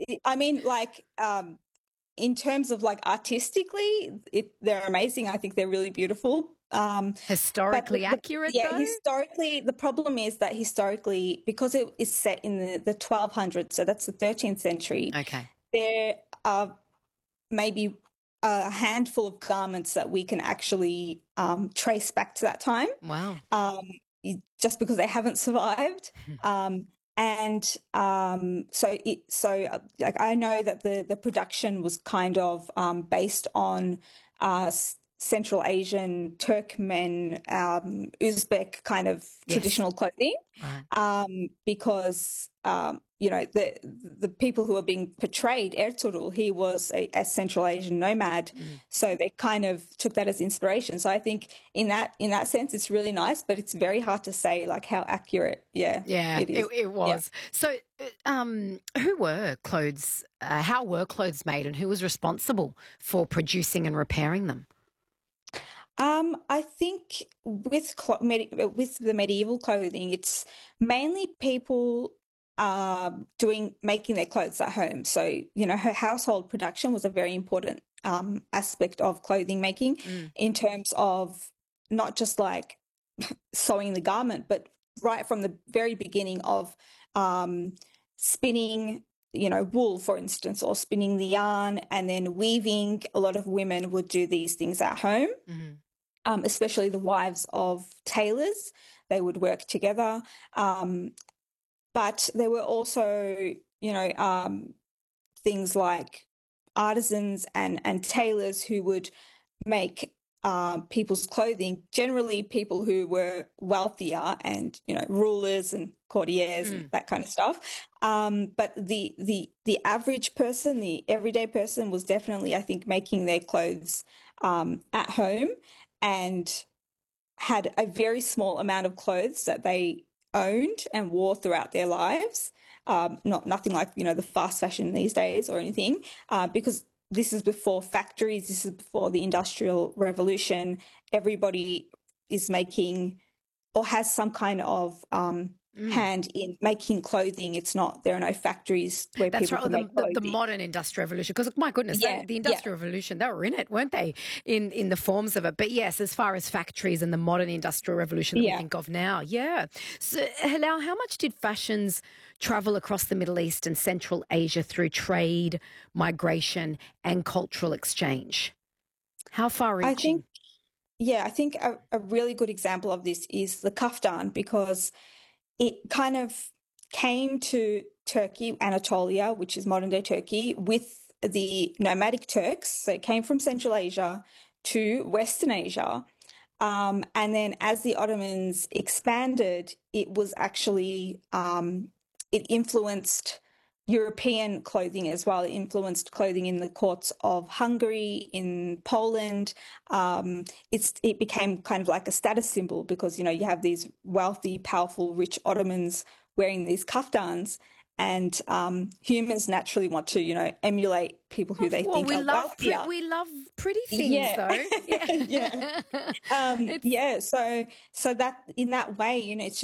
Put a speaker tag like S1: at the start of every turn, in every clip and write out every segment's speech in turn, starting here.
S1: I mean, like, in terms of like artistically, they're amazing. I think they're really beautiful. But
S2: Historically accurate,
S1: yeah,
S2: though?
S1: historically, the problem is that historically, because it is set in the 1200s, so that's the 13th century,
S2: Okay.
S1: there are maybe a handful of garments that we can actually trace back to that time,
S2: Wow.
S1: um, just because they haven't survived. And like I know that the production was kind of based on Central Asian, Turkmen, Uzbek kind of
S2: Yes.
S1: traditional clothing,
S2: Right.
S1: because the people who are being portrayed, Ertugrul, he was a Central Asian nomad,
S2: Mm.
S1: so they kind of took that as inspiration. So I think in that sense, it's really nice, but it's very hard to say like how accurate, yeah,
S2: Yeah,
S1: it is.
S2: it
S1: Yeah.
S2: was. So, who were clothes? How were clothes made, and who was responsible for producing and repairing them?
S1: I think with the medieval clothing, it's mainly people making their clothes at home. So, her household production was a very important aspect of clothing making
S2: Mm.
S1: in terms of not just like sewing the garment, but right from the very beginning of spinning, wool, for instance, or spinning the yarn and then weaving. A lot of women would do these things at home,
S2: Mhm.
S1: especially the wives of tailors. They would work together. But there were also, things like artisans and tailors who would make people's clothing, generally people who were wealthier and, rulers and courtiers and
S2: Mm.
S1: that kind of stuff. But the average person, the everyday person, was definitely, I think, making their clothes at home, and had a very small amount of clothes that they owned and wore throughout their lives. Not nothing like the fast fashion these days or anything, because this is before factories. This is before the Industrial Revolution. Everybody is making or has some kind of
S2: Mm.
S1: hand in making clothing. It's not There are no factories where
S2: That's
S1: people
S2: right. Or
S1: can make
S2: the
S1: clothing.
S2: modern industrial revolution, because my goodness,
S1: Yeah,
S2: the
S1: yeah,
S2: industrial revolution, they were in it, weren't they? In the forms of it. But yes, as far as factories and the modern industrial revolution that we
S1: yeah.
S2: think of now, yeah. So, Halal, how much did fashions travel across the Middle East and Central Asia through trade, migration, and cultural exchange? How far
S1: I think
S2: reaching?
S1: I think a really good example of this is the kaftan, because it kind of came to Turkey, Anatolia, which is modern day Turkey, with the nomadic Turks. So it came from Central Asia to Western Asia. And then as the Ottomans expanded, it was actually, it influenced European clothing as well. It influenced clothing in the courts of Hungary, in Poland. It became kind of like a status symbol, because you have these wealthy, powerful, rich Ottomans wearing these kaftans, and humans naturally want to emulate people who they
S2: Well,
S1: think are wealthier.
S2: we love pretty things,
S1: Yeah,
S2: though.
S1: yeah.
S2: Yeah. It's
S1: Yeah, so that in that way, it's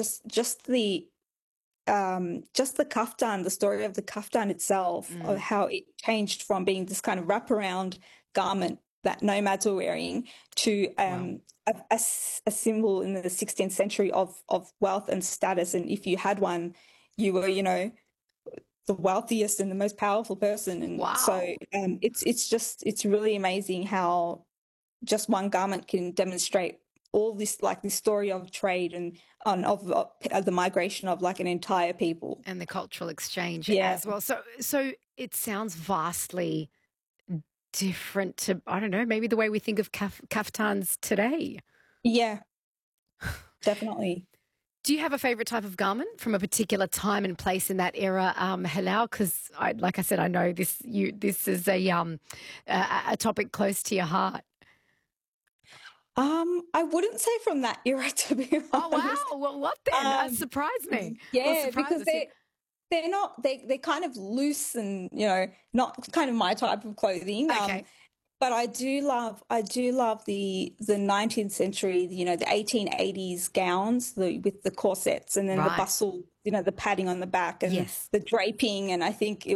S1: just the kaftan, the story of the kaftan itself, of
S2: mm,
S1: how it changed from being this kind of wraparound garment that nomads were wearing to
S2: wow.
S1: a symbol in the 16th century of wealth and status. And if you had one, you were, the wealthiest and the most powerful person. And so
S2: Wow.
S1: it's really amazing how just one garment can demonstrate all this, like this story of trade and of the migration of like an entire people.
S2: And the cultural exchange
S1: Yeah,
S2: as well. So it sounds vastly different to, I don't know, maybe the way we think of kaftans today.
S1: yeah, definitely.
S2: Do you have a favorite type of garment from a particular time and place in that era, Halal? Because, like I said, I know this is a topic close to your heart.
S1: I wouldn't say from that era, to be
S2: Oh
S1: honest.
S2: wow! Well, what then?
S1: Um,
S2: Surprise me. Well,
S1: yeah,
S2: surprise
S1: because
S2: us. Yeah.
S1: they're not they're kind of loose and not kind of my type of clothing.
S2: Okay.
S1: But I do love the 19th century, the 1880s gowns, with the corsets and then the
S2: Right.
S1: bustle, the padding on the back and
S2: Yes.
S1: the draping. And I think